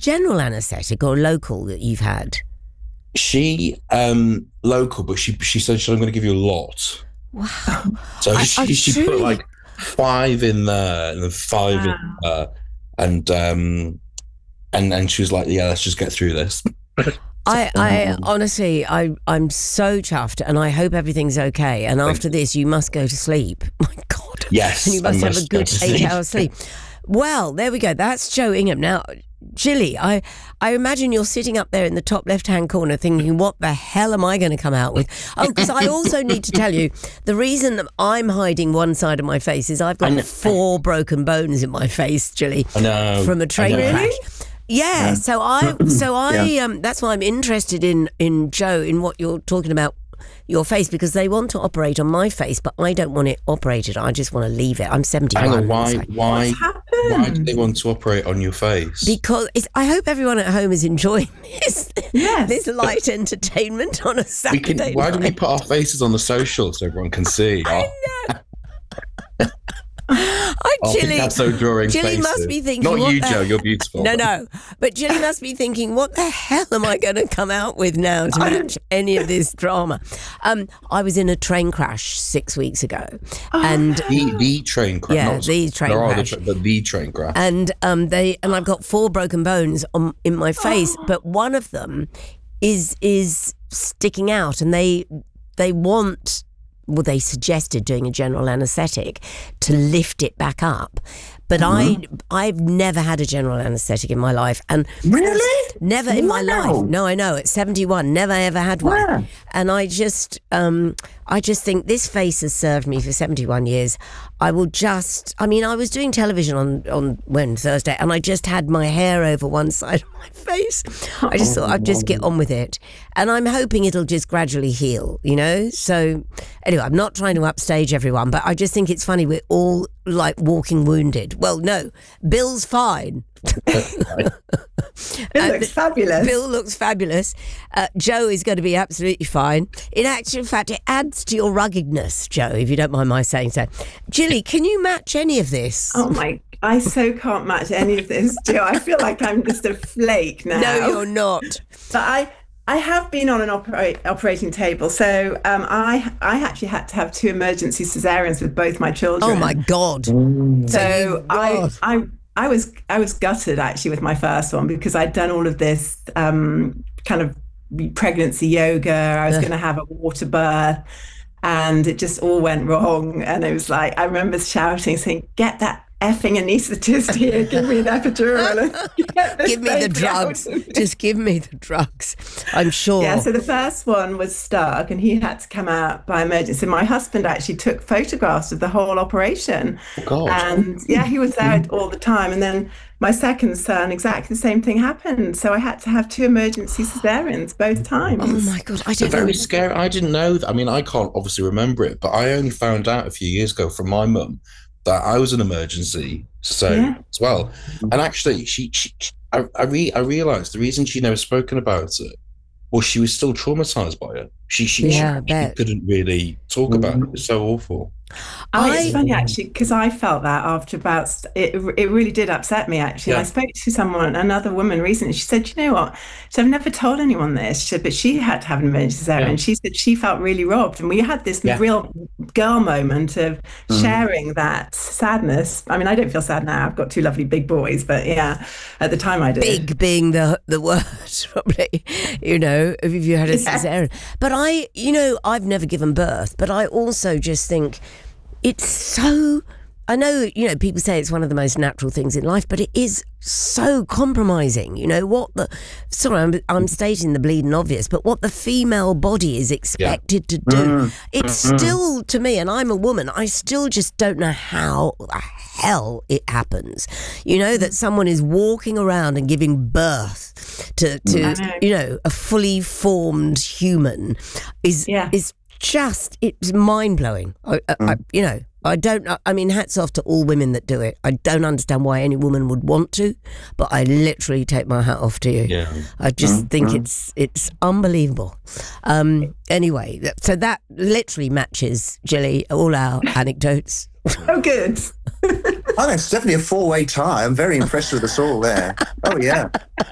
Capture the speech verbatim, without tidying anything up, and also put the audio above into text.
general anaesthetic or local that you've had? She um local, but she she said I'm going to give you a lot. Wow. So I, she, I she truly... put like five in there and then five wow. in there, and um and and she was like, yeah, let's just get through this. I, I honestly, I, I'm so chuffed, and I hope everything's okay. And after this, you must go to sleep. My God. Yes. And you must, must have a good eight hours sleep. Well, there we go. That's Joe Ingham. Now, Jilly, I, I imagine you're sitting up there in the top left-hand corner thinking, what the hell am I going to come out with? Oh, because I also need to tell you, the reason I'm hiding one side of my face is I've got four broken bones in my face, Jilly, I know. from a train I know. crash. Yeah, yeah, so I, so I, yeah. um, that's why I'm interested in, in Joe, in what you're talking about, your face, because they want to operate on my face, but I don't want it operated. I just want to leave it. I'm seventy-one. Hang on, why, why, why do they want to operate on your face? Because it's, I hope everyone at home is enjoying this, yes. this light entertainment on a Saturday we can, Why night. don't we put our faces on the social so everyone can see? I know. I, oh, Jilly, that's so drawing Jilly faces. must be thinking, not what you, the, Joe. You're beautiful. No, no, but Jilly must be thinking, what the hell am I going to come out with now to match any of this drama? Um, I was in a train crash six weeks ago, oh, and the the train crash. Yeah, not, the train crash. The, but the train crash. And um, they and I've got four broken bones on in my face, oh. but one of them is is sticking out, and they they want. Well, they suggested doing a general anaesthetic to lift it back up. But mm-hmm. I, I've never had a general anaesthetic in my life. And really? Never in wow. my life. No, I know. At seventy-one, never ever had one. Wow. And I just, um, I just think this face has served me for seventy-one years. I will just, I mean, I was doing television on, on when, Thursday, and I just had my hair over one side of my face. I just thought I'd just get on with it. And I'm hoping it'll just gradually heal, you know? So anyway, I'm not trying to upstage everyone, but I just think it's funny. We're all like walking wounded. Well, no, Bill's fine. Bill looks fabulous. Bill looks fabulous. Uh, Joe is going to be absolutely fine. In actual fact, it adds to your ruggedness, Joe, if you don't mind my saying so. Jilly, can you match any of this? Oh my, I so can't match any of this, Joe. I feel like I'm just a flake now. No, you're not. But I... I have been on an opera- operating table, so um, I I actually had to have two emergency cesareans with both my children. Oh my God! So I I I was I was gutted actually with my first one because I'd done all of this um, kind of pregnancy yoga. I was going to have a water birth, and it just all went wrong. And it was like I remember shouting, saying, "Get that effing anaesthetist here, give me an epidural. Give me the drugs. Just give me the drugs. I'm sure." Yeah, so the first one was stuck and he had to come out by emergency. My husband actually took photographs of the whole operation. Oh, God. And yeah, he was there all the time. And then my second son, exactly the same thing happened. So I had to have two emergency cesareans both times. Oh my God, I it's don't very know. scary. I didn't know that. I mean, I can't obviously remember it, but I only found out a few years ago from my mum that I was an emergency so yeah. as well. And actually, she, she, she I, I, re, I realised the reason she never spoken about it was she was still traumatised by it. She, she, yeah, she, she couldn't really talk about it. It was so awful. Oh, I, it's funny actually because I felt that after about it. It really did upset me actually. Yeah. I spoke to someone, another woman recently. She said, "You know what? So I've never told anyone this." She said, but she had to have an emergency cesarean. Yeah. She said she felt really robbed, and we had this Yeah. real girl moment of Mm. sharing that sadness. I mean, I don't feel sad now. I've got two lovely big boys, but yeah, at the time I did. Big being the the word, probably. You know, if you had a Yeah. cesarean. But I, you know, I've never given birth, but I also just think. It's so, I know, you know, people say it's one of the most natural things in life, but it is so compromising. You know, what the, sorry, I'm, I'm stating the bleeding obvious, but what the female body is expected yeah. to do. Mm. It's mm-hmm. still, to me, and I'm a woman, I still just don't know how the hell it happens. You know, that someone is walking around and giving birth to, to know. you know, a fully formed human is yeah. is just, it's mind-blowing. I, I, mm. I, you know, I don't, I mean, hats off to all women that do it. I don't understand why any woman would want to, but I literally take my hat off to you. Yeah. I just mm. think mm. it's it's unbelievable. Um, anyway, so that literally matches, Jilly, all our anecdotes. Oh, good. Oh, it's definitely a four-way tie. I'm very impressed with us all there. Oh, yeah.